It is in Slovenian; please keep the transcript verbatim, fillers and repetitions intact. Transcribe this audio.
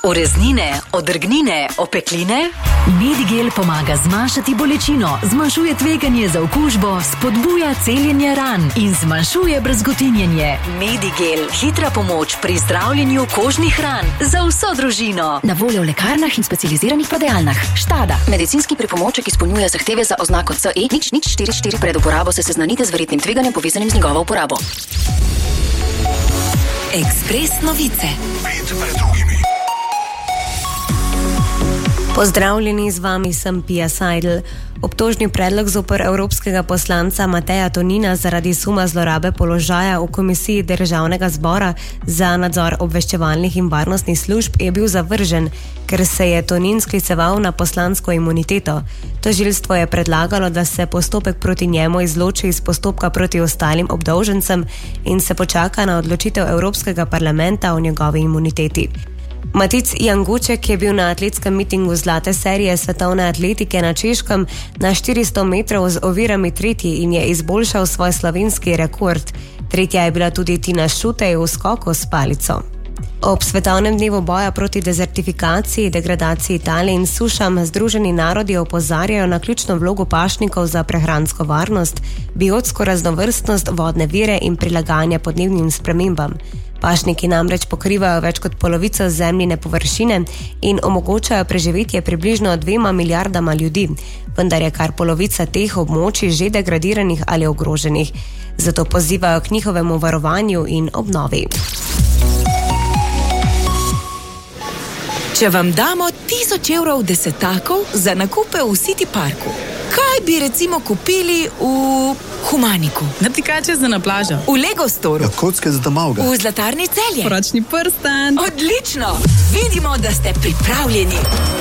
Ureznine, odrgnine, opekline? Medigel pomaga zmanjšati bolečino, zmanjšuje tveganje za okužbo, spodbuja celjenje ran in zmanjšuje brazgotinjenje. Medigel, hitra pomoč pri zdravljenju kožnih ran za vso družino. Na voljo v lekarnah in specializiranih prodajalnah. Štada. Medicinski pripomoček izpolnjuje zahteve za oznako C E nič nič štiri štiri. Pred uporabo se seznanite z verjetnim tveganjem povezanim z njegovo uporabo. Ekspres novice. Pet pred drugimi. Pozdravljeni, z vami sem Pia Seidel. Obtožni predlog zoper evropskega poslanca Mateja Tonina zaradi suma zlorabe položaja v Komisiji Državnega zbora za nadzor obveščevalnih in varnostnih služb je bil zavržen, ker se je Tonin skliceval na poslansko imuniteto. Tožilstvo je predlagalo, da se postopek proti njemu izloči iz postopka proti ostalim obdolžencem in se počaka na odločitev Evropskega parlamenta o njegovi imuniteti. Matic Janguček je bil na atletskem mitingu zlate serije svetovne atletike na Češkem na štiristo metrov z ovirami tretji in je izboljšal svoj slovenski rekord. Tretja je bila tudi Tina Šutej v skoku s palico. Ob svetovnem dnevu boja proti dezertifikaciji, degradaciji Italije in sušam Združeni narodi opozarjajo na ključno vlogo pašnikov za prehransko varnost, biotsko raznovrstnost, vodne vire in prilagajanje podnebnim spremembam. Pašniki namreč pokrivajo več kot polovico zemljine površine in omogočajo preživetje približno dvema milijardama ljudi, vendar je kar polovica teh območij že degradiranih ali ogroženih. Zato pozivajo k njihovemu varovanju in obnovi. Če vam damo tisoč evrov desetakov za nakupe v City Parku, kaj bi recimo kupili v Humaniku? Natikače za na plažo. V Lego Storu. Ja, kocke za domovga. V Zlatarni Celje. Poročni prstan. Odlično! Vidimo, da ste pripravljeni.